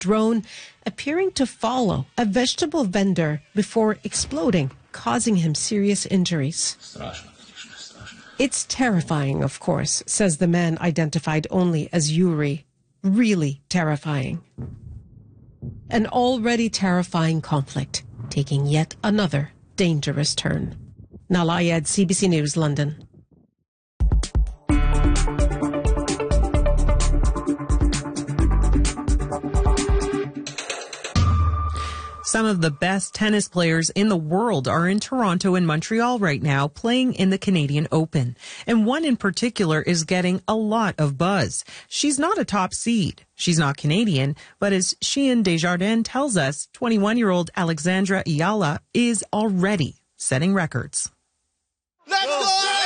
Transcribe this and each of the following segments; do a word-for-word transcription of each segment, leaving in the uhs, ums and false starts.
drone appearing to follow a vegetable vendor before exploding, causing him serious injuries. It's terrifying, of course, says the man identified only as Yuri. Really terrifying. An already terrifying conflict taking yet another dangerous turn. Nalayed, C B C News, London. Some of the best tennis players in the world are in Toronto and Montreal right now, playing in the Canadian Open. And one in particular is getting a lot of buzz. She's not a top seed. She's not Canadian, but as Sheehan Desjardins tells us, twenty-one-year-old Alexandra Ayala is already setting records. Let's go!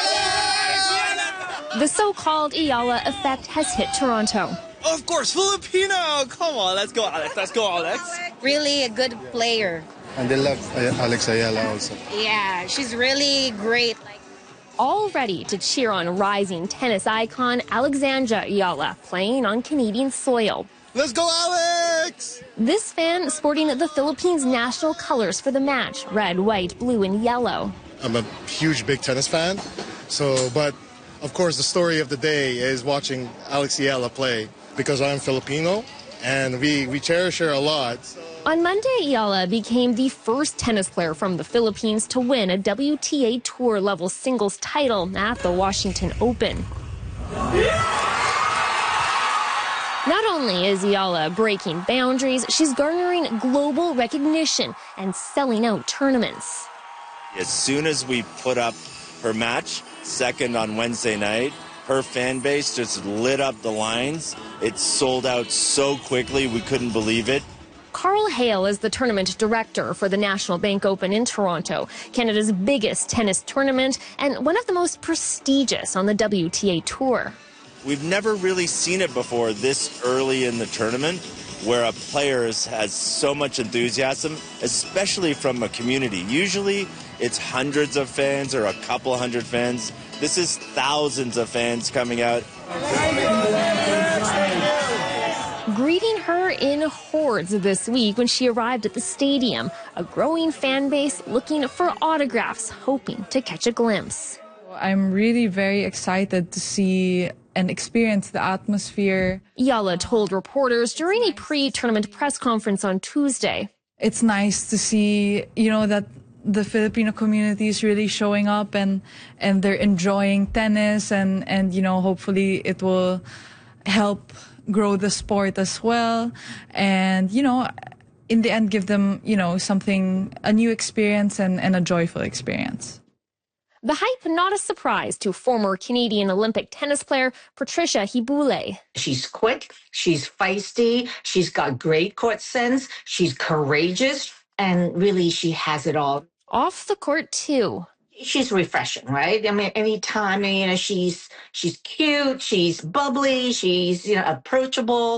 The so-called Ayala effect has hit Toronto. Of course, Filipino! Come on, let's go, Alex. Let's go, Alex. Really a good player. And they love Alex Ayala also. Yeah, she's really great. All ready to cheer on rising tennis icon Alexandra Ayala playing on Canadian soil. Let's go, Alex! This fan sporting the Philippines' national colors for the match, red, white, blue, and yellow. I'm a huge, big tennis fan. So, but of course, the story of the day is watching Alex Ayala play because I'm Filipino and we, we cherish her a lot. On Monday, Ayala became the first tennis player from the Philippines to win a W T A Tour level singles title at the Washington Open. Not only is Ayala breaking boundaries, she's garnering global recognition and selling out tournaments. As soon as we put up her match, second on Wednesday night, her fan base just lit up the lines. It sold out so quickly, we couldn't believe it. Carl Hale is the tournament director for the National Bank Open in Toronto, Canada's biggest tennis tournament and one of the most prestigious on the W T A Tour. We've never really seen it before this early in the tournament, where a player has so much enthusiasm, especially from a community. Usually it's hundreds of fans or a couple hundred fans. This is thousands of fans coming out. Greeting her in hordes this week when she arrived at the stadium, a growing fan base looking for autographs, hoping to catch a glimpse. I'm really very excited to see and experience the atmosphere. Ayala told reporters during a pre-tournament press conference on Tuesday. It's nice to see, you know, that the Filipino community is really showing up and, and they're enjoying tennis and, and, you know, hopefully it will help grow the sport as well. And, you know, in the end, give them, you know, something, a new experience and, and a joyful experience. The hype not a surprise to former Canadian Olympic tennis player Patricia Hibule. She's quick, she's feisty, she's got great court sense, she's courageous, and really she has it all. Off the court, too. She's refreshing, right? I mean, anytime, you know, she's she's cute, she's bubbly, she's, you know, approachable,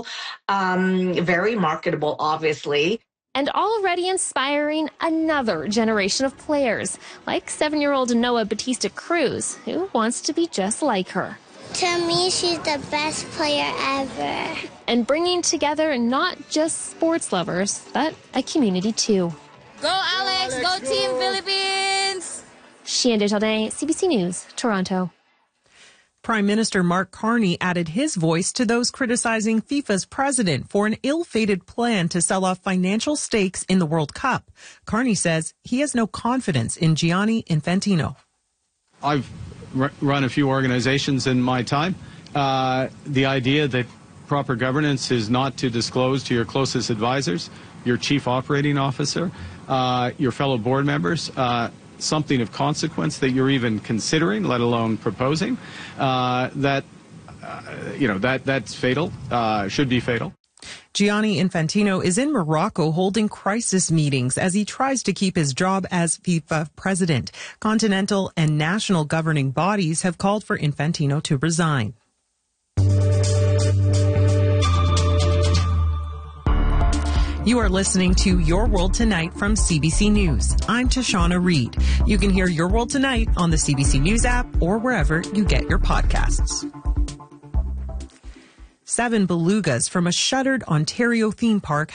um, very marketable, obviously. And already inspiring another generation of players, like seven-year-old Noah Batista Cruz, who wants to be just like her. To me, she's the best player ever. And bringing together not just sports lovers, but a community too. Go, Alex! Go, Alex, go. Team Philippines! Sheehan Desjardins, C B C News, Toronto. Prime Minister Mark Carney added his voice to those criticizing FIFA's president for an ill-fated plan to sell off financial stakes in the World Cup. Carney says he has no confidence in Gianni Infantino. I've r- run a few organizations in my time. Uh, the idea that proper governance is not to disclose to your closest advisors, your chief operating officer, uh, your fellow board members, uh, something of consequence that you're even considering, let alone proposing, uh, that, uh, you know, that that's fatal, uh, should be fatal. Gianni Infantino is in Morocco holding crisis meetings as he tries to keep his job as FIFA president. Continental and national governing bodies have called for Infantino to resign. You are listening to Your World Tonight from C B C News. I'm Tashana Reed. You can hear Your World Tonight on the C B C News app or wherever you get your podcasts. Seven belugas from a shuttered Ontario theme park